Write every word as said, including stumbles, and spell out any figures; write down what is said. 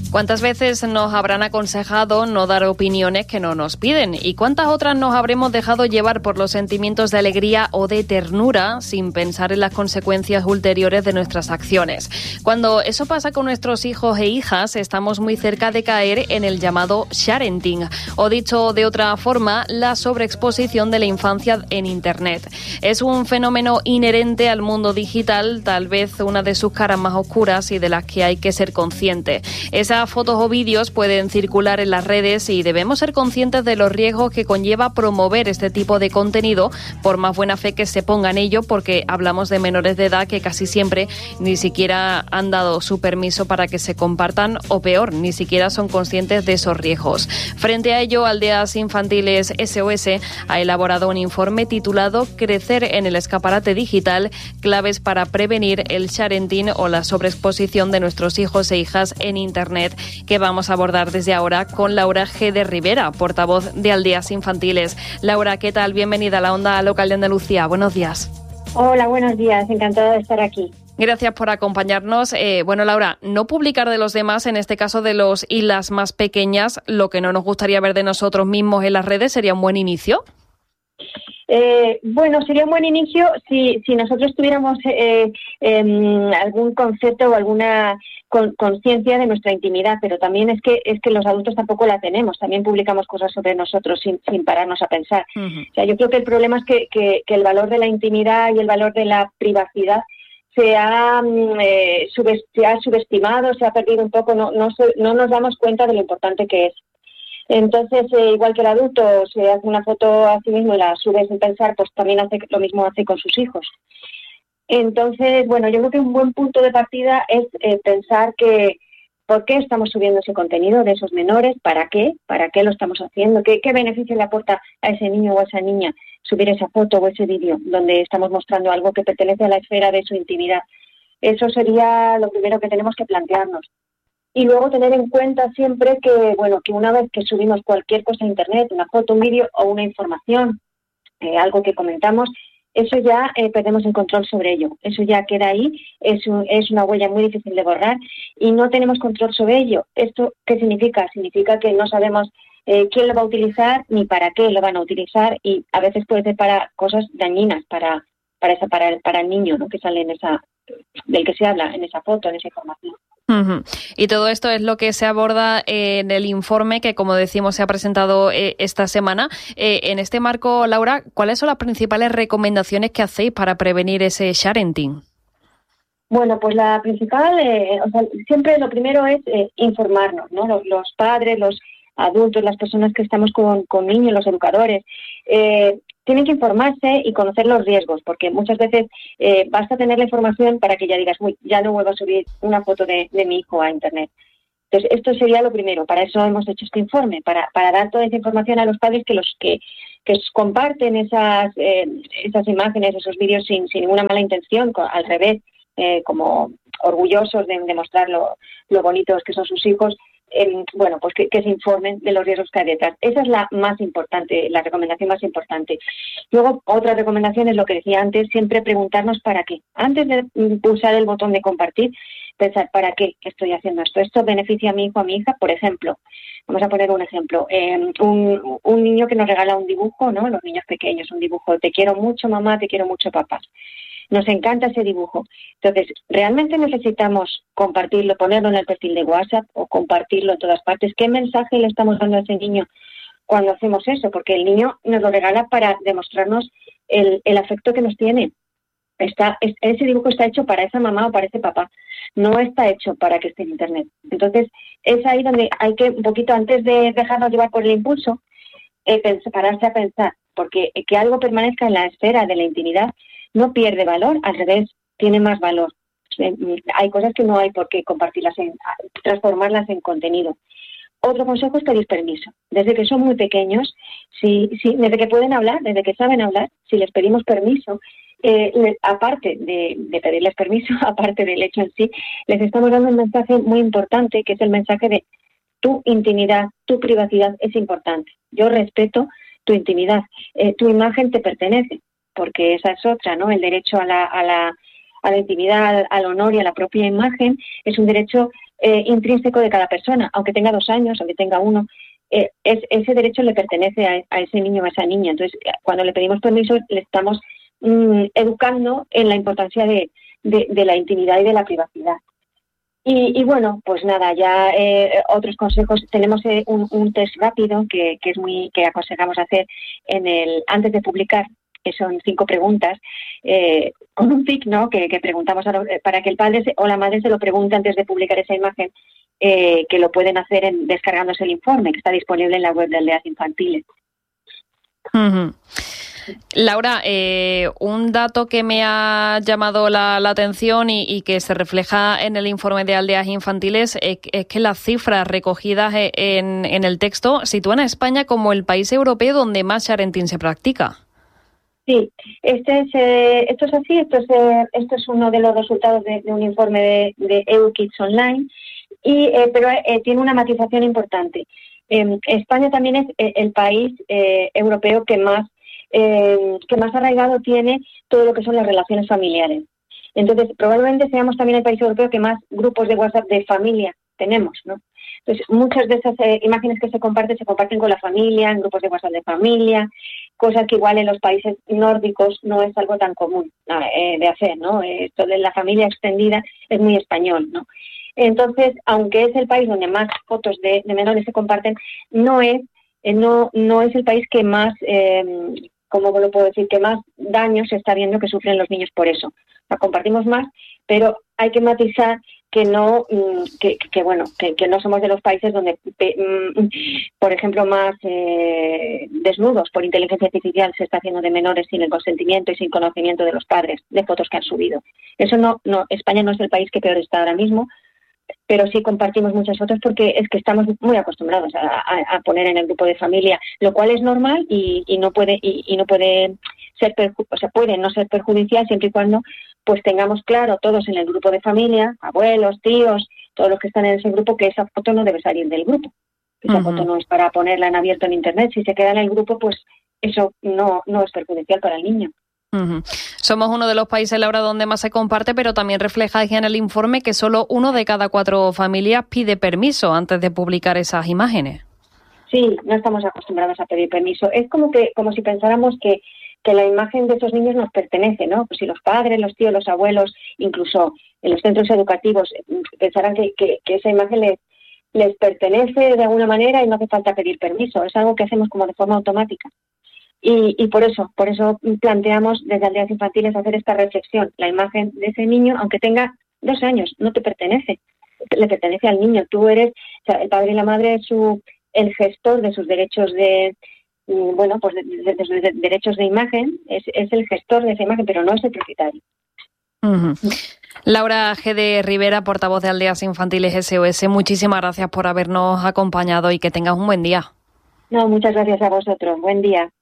¿Cuántas veces nos habrán aconsejado no dar opiniones que no nos piden? ¿Y cuántas otras nos habremos dejado llevar por los sentimientos de alegría o de ternura sin pensar en las consecuencias ulteriores de nuestras acciones? Cuando eso pasa con nuestros hijos e hijas, estamos muy cerca de caer en el llamado sharenting, o dicho de otra forma, la sobreexposición de la infancia en Internet. Es un fenómeno inherente al mundo digital, tal vez una de sus caras más oscuras y de las que hay que ser consciente. Esa fotos o vídeos pueden circular en las redes y debemos ser conscientes de los riesgos que conlleva promover este tipo de contenido, por más buena fe que se ponga en ello, porque hablamos de menores de edad que casi siempre ni siquiera han dado su permiso para que se compartan, o peor, ni siquiera son conscientes de esos riesgos. Frente a ello, Aldeas Infantiles S O S ha elaborado un informe titulado Crecer en el escaparate digital, claves para prevenir el sharenting o la sobreexposición de nuestros hijos e hijas en Internet, que vamos a abordar desde ahora con Laura G. de Rivera, portavoz de Aldeas Infantiles. Laura, ¿qué tal? Bienvenida a la Onda Local de Andalucía. Buenos días. Hola, buenos días. Encantada de estar aquí. Gracias por acompañarnos. Eh, bueno, Laura, no publicar de los demás, en este caso de los y las más pequeñas, lo que no nos gustaría ver de nosotros mismos en las redes, ¿sería un buen inicio? Eh, bueno, sería un buen inicio si, si nosotros tuviéramos eh, eh, algún concepto o alguna con, conciencia de nuestra intimidad, pero también es que es que los adultos tampoco la tenemos, también publicamos cosas sobre nosotros sin, sin pararnos a pensar. Uh-huh. O sea, yo creo que el problema es que, que, que el valor de la intimidad y el valor de la privacidad se ha, eh, subest- se ha subestimado, se ha perdido un poco, no, no, se, no nos damos cuenta de lo importante que es. Entonces, eh, igual que el adulto se hace una foto a sí mismo y la sube sin pensar, pues también hace lo mismo hace con sus hijos. Entonces, bueno, yo creo que un buen punto de partida es eh, pensar que por qué estamos subiendo ese contenido de esos menores, para qué, para qué lo estamos haciendo, qué, qué beneficio le aporta a ese niño o a esa niña subir esa foto o ese vídeo donde estamos mostrando algo que pertenece a la esfera de su intimidad. Eso sería lo primero que tenemos que plantearnos. Y luego tener en cuenta siempre que, bueno, que una vez que subimos cualquier cosa a Internet, una foto, un vídeo o una información, eh, algo que comentamos, eso ya eh, perdemos el control sobre ello. Eso ya queda ahí, es, un, es una huella muy difícil de borrar y no tenemos control sobre ello. ¿Esto qué significa? Significa que no sabemos eh, quién lo va a utilizar ni para qué lo van a utilizar, y a veces puede ser para cosas dañinas para, para, esa, para, el, para el niño, ¿no?, que sale en esa, del que se habla en esa foto, en esa información. Uh-huh. Y todo esto es lo que se aborda en el informe que, como decimos, se ha presentado eh, esta semana. Eh, en este marco, Laura, ¿cuáles son las principales recomendaciones que hacéis para prevenir ese sharenting? Bueno, pues la principal, eh, o sea, siempre lo primero es eh, informarnos, ¿no? Los, los padres, los adultos, las personas que estamos con, con niños, los educadores, eh, tienen que informarse y conocer los riesgos, porque muchas veces eh, basta tener la información para que ya digas, uy, ya no vuelvo a subir una foto de, de mi hijo a Internet. Entonces, esto sería lo primero. Para eso hemos hecho este informe, para, para dar toda esa información a los padres que los que, que comparten esas, eh, esas imágenes, esos vídeos sin, sin ninguna mala intención, al revés, eh, como orgullosos de demostrar lo, lo bonitos que son sus hijos. Eh, bueno, pues que, que se informen de los riesgos que hay detrás. Esa es la más importante, la recomendación más importante. Luego, otra recomendación es lo que decía antes, siempre preguntarnos para qué. Antes de pulsar el botón de compartir, pensar, ¿para qué estoy haciendo esto? ¿Esto beneficia a mi hijo, a mi hija? Por ejemplo, vamos a poner un ejemplo, eh, un, un niño que nos regala un dibujo, ¿no? Los niños pequeños, un dibujo, te quiero mucho mamá, te quiero mucho papá. Nos encanta ese dibujo. Entonces, ¿realmente necesitamos compartirlo, ponerlo en el perfil de WhatsApp o compartirlo en todas partes? ¿Qué mensaje le estamos dando a ese niño cuando hacemos eso? Porque el niño nos lo regala para demostrarnos el, el afecto que nos tiene. Está, es, ese dibujo está hecho para esa mamá o para ese papá. No está hecho para que esté en Internet. Entonces, es ahí donde hay que, un poquito antes de dejarnos llevar por el impulso, eh, pensar, pararse a pensar. Porque que algo permanezca en la esfera de la intimidad no pierde valor, al revés, tiene más valor. Hay cosas que no hay por qué compartirlas, en, transformarlas en contenido. Otro consejo es pedir permiso. Desde que son muy pequeños, si, si, desde que pueden hablar, desde que saben hablar, si les pedimos permiso, eh, le, aparte de, de pedirles permiso, aparte del hecho en sí, les estamos dando un mensaje muy importante, que es el mensaje de tu intimidad, tu privacidad es importante. Yo respeto tu intimidad, eh, tu imagen te pertenece, porque esa es otra, ¿no? El derecho a la, a la, a la intimidad, al, al honor y a la propia imagen es un derecho eh, intrínseco de cada persona, aunque tenga dos años, aunque tenga uno. Eh, es, ese derecho le pertenece a, a ese niño o a esa niña. Entonces, cuando le pedimos permiso, le estamos mmm, educando en la importancia de, de, de la intimidad y de la privacidad. Y, y bueno, pues nada, ya eh, otros consejos. Tenemos eh, un, un test rápido que, que es muy que aconsejamos hacer en el antes de publicar, que son cinco preguntas, eh, con un tic, ¿no? Que, que preguntamos a lo, para que el padre se, o la madre se lo pregunte antes de publicar esa imagen, eh, que lo pueden hacer en, descargándose el informe, que está disponible en la web de Aldeas Infantiles. Uh-huh. Laura, eh, un dato que me ha llamado la, la atención y, y que se refleja en el informe de Aldeas Infantiles es, es que las cifras recogidas en, en el texto sitúan a España como el país europeo donde más sharenting se practica. Sí, este es, eh, esto es así, esto es, eh, esto es uno de los resultados de, de un informe de, de E U Kids Online, y, eh, pero eh, tiene una matización importante. Eh, España también es eh, el país eh, europeo que más Eh, que más arraigado tiene todo lo que son las relaciones familiares. Entonces, probablemente seamos también el país europeo que más grupos de WhatsApp de familia tenemos, ¿no? Entonces, muchas de esas eh, imágenes que se comparten, se comparten con la familia, en grupos de WhatsApp de familia, cosas que igual en los países nórdicos no es algo tan común eh, de hacer, ¿no? Esto de la familia extendida es muy español, ¿no? Entonces, aunque es el país donde más fotos de, de menores se comparten, no es, eh, no, no es el país que más... Eh, como lo puedo decir, que más daño se está viendo que sufren los niños por eso. La compartimos más, pero hay que matizar que no, que, que bueno, que, que no somos de los países donde, por ejemplo, más eh, desnudos por inteligencia artificial se está haciendo de menores sin el consentimiento y sin conocimiento de los padres, de fotos que han subido. Eso no, no, España no es el país que peor está ahora mismo, pero sí compartimos muchas fotos porque es que estamos muy acostumbrados a, a, a poner en el grupo de familia, lo cual es normal y, y no puede y, y no puede ser perju- o sea, puede no ser perjudicial siempre y cuando pues tengamos claro todos en el grupo de familia, abuelos, tíos, todos los que están en ese grupo, que esa foto no debe salir del grupo. Esa uh-huh. foto no es para ponerla en abierto en internet. Si se queda en el grupo, pues eso no, no es perjudicial para el niño. Uh-huh. Somos uno de los países, Laura, donde más se comparte, pero también refleja en el informe que solo uno de cada cuatro familias pide permiso antes de publicar esas imágenes. Sí, no estamos acostumbrados a pedir permiso. Es como que como si pensáramos que, que la imagen de esos niños nos pertenece, ¿no? Pues si los padres, los tíos, los abuelos, incluso en los centros educativos, pensarán que, que, que esa imagen les, les pertenece de alguna manera y no hace falta pedir permiso. Es algo que hacemos como de forma automática. Y, y por eso, por eso planteamos desde Aldeas Infantiles hacer esta reflexión. La imagen de ese niño, aunque tenga dos años, no te pertenece, le pertenece al niño. Tú eres, o sea, el padre y la madre es su, el gestor de sus derechos de, bueno, pues de, de, de, de derechos de imagen, es, es el gestor de esa imagen, pero no es el propietario. Uh-huh. Laura G. de Rivera, portavoz de Aldeas Infantiles S O S, muchísimas gracias por habernos acompañado y que tengas un buen día. No, muchas gracias a vosotros. Buen día.